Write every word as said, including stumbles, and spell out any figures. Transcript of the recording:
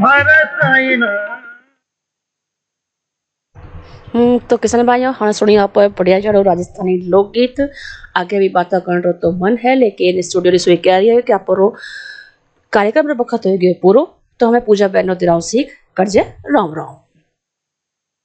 हम्म तो किसान भाइयों हाँ सुनी आप बढ़िया जड़ो राजस्थानी लोकगीत आगे भी बात करने रो तो मन है लेकिन स्टूडियो रिसोई कह रही है कि आप कार्यक्रम रो वक्त हो गयो पूरो तो हमें पूजा बहनों दिराव सीख करजे राम राम।